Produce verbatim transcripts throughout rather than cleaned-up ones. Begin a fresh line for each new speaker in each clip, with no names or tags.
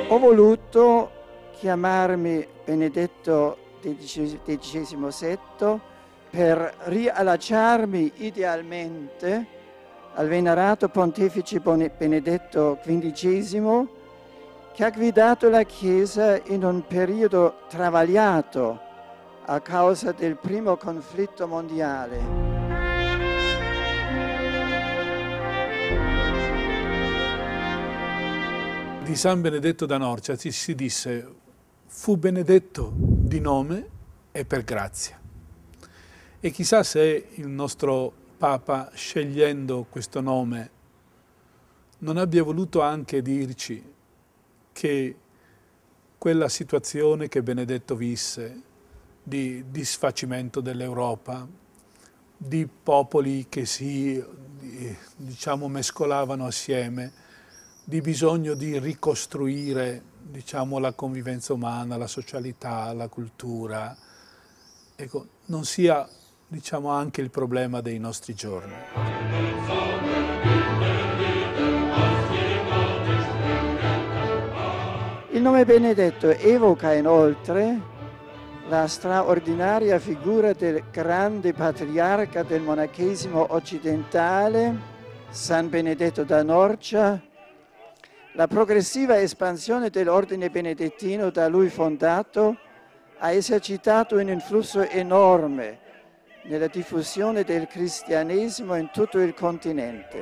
Ho voluto chiamarmi Benedetto dodicesimo per riallacciarmi idealmente al venerato Pontefice Benedetto quindicesimo, che ha guidato la Chiesa in un periodo travagliato a causa del primo conflitto mondiale.
Di San Benedetto da Norcia si disse: fu benedetto di nome e per grazia. E chissà se il nostro Papa, scegliendo questo nome, non abbia voluto anche dirci che quella situazione che Benedetto visse di disfacimento dell'Europa, di popoli che si, diciamo, mescolavano assieme, di bisogno di ricostruire, diciamo, la convivenza umana, la socialità, la cultura, ecco, non sia, diciamo, anche il problema dei nostri giorni.
Il nome Benedetto evoca inoltre la straordinaria figura del grande patriarca del monachesimo occidentale, San Benedetto da Norcia, la progressiva espansione dell'ordine benedettino da lui fondato ha esercitato un influsso enorme nella diffusione del cristianesimo in tutto il continente.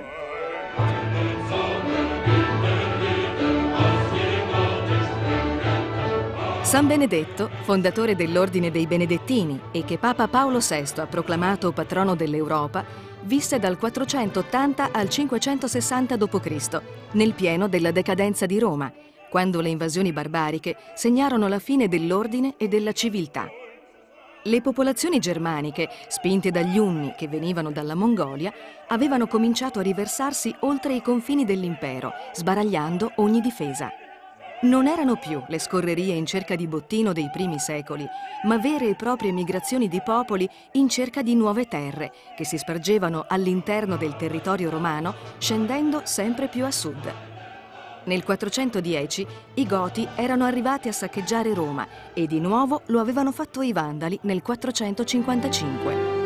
San Benedetto, fondatore dell'Ordine dei Benedettini e che Papa Paolo sesto ha proclamato patrono dell'Europa, visse dal quattrocentottanta al cinquecentosessanta dopo Cristo, nel pieno della decadenza di Roma, quando le invasioni barbariche segnarono la fine dell'ordine e della civiltà. Le popolazioni germaniche, spinte dagli Unni che venivano dalla Mongolia, avevano cominciato a riversarsi oltre i confini dell'impero, sbaragliando ogni difesa. Non erano più le scorrerie in cerca di bottino dei primi secoli, ma vere e proprie migrazioni di popoli in cerca di nuove terre, che si spargevano all'interno del territorio romano, scendendo sempre più a sud. Nel quattrocentodieci i Goti erano arrivati a saccheggiare Roma e di nuovo lo avevano fatto i Vandali nel quattrocentocinquantacinque.